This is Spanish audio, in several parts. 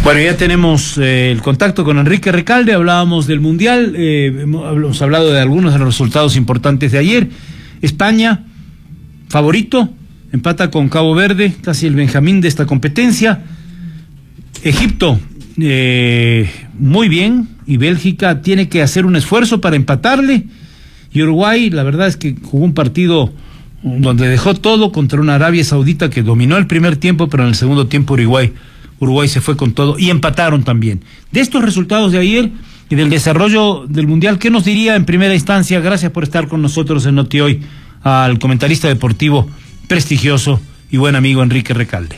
Bueno, ya tenemos el contacto con Enrique Recalde. Hablábamos del Mundial, hemos hablado de algunos de los resultados importantes de ayer. España, favorito, empata con Cabo Verde, casi el Benjamín de esta competencia. Egipto, muy bien, y Bélgica tiene que hacer un esfuerzo para empatarle. Y Uruguay, la verdad es que jugó un partido donde dejó todo contra una Arabia Saudita que dominó el primer tiempo, pero en el segundo tiempo Uruguay se fue con todo y empataron también. De estos resultados de ayer y del desarrollo del Mundial, ¿qué nos diría en primera instancia? Gracias por estar con nosotros en Noti Hoy, al comentarista deportivo prestigioso y buen amigo Enrique Recalde.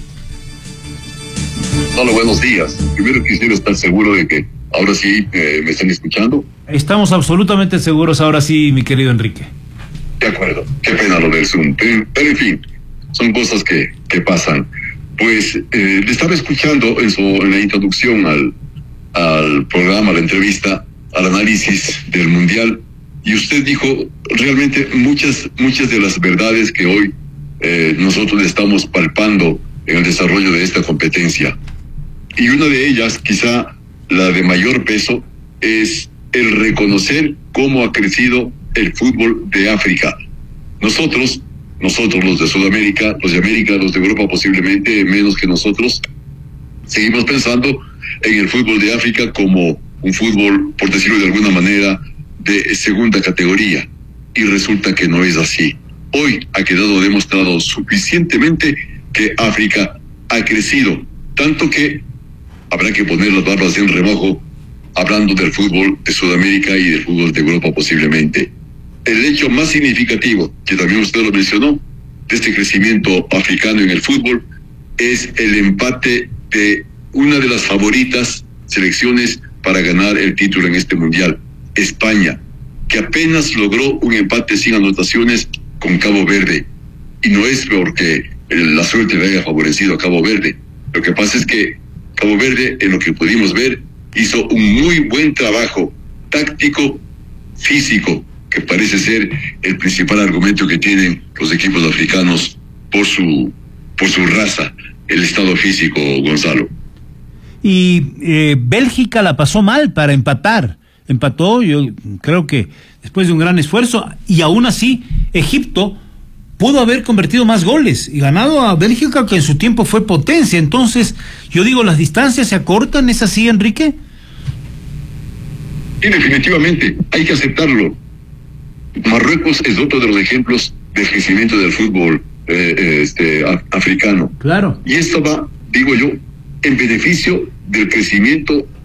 Hola, buenos días. Primero quisiera estar seguro de que ahora sí me están escuchando. Estamos absolutamente seguros ahora sí, mi querido Enrique. De acuerdo. Qué pena lo del Zoom. Pero en fin, son cosas que pasan. Pues le estaba escuchando en la introducción al programa, a la entrevista, al análisis del Mundial, y usted dijo realmente muchas de las verdades que hoy nosotros estamos palpando en el desarrollo de esta competencia. Y una de ellas, quizá la de mayor peso, es el reconocer cómo ha crecido el fútbol de África. Nosotros los de Sudamérica, los de América, los de Europa posiblemente menos que nosotros, seguimos pensando en el fútbol de África como un fútbol, por decirlo de alguna manera, de segunda categoría. Y resulta que no es así. Hoy ha quedado demostrado suficientemente que África ha crecido, tanto que habrá que poner las barbas en remojo hablando del fútbol de Sudamérica y del fútbol de Europa posiblemente. El hecho más significativo, que también usted lo mencionó, de este crecimiento africano en el fútbol, es el empate de una de las favoritas selecciones para ganar el título en este Mundial, España, que apenas logró un empate sin anotaciones con Cabo Verde. Y no es porque la suerte le haya favorecido a Cabo Verde. Lo que pasa es que Cabo Verde, en lo que pudimos ver, hizo un muy buen trabajo táctico, físico, que parece ser el principal argumento que tienen los equipos africanos por su raza, el estado físico, Gonzalo. Y Bélgica la pasó mal para empatar. Empató, yo creo que después de un gran esfuerzo, y aún así Egipto pudo haber convertido más goles y ganado a Bélgica, que en su tiempo fue potencia. Entonces, yo digo, ¿las distancias se acortan? ¿Es así, Enrique? Sí, definitivamente, hay que aceptarlo. Marruecos es otro de los ejemplos del crecimiento del fútbol africano. Claro. Y esto va, digo yo, en beneficio del crecimiento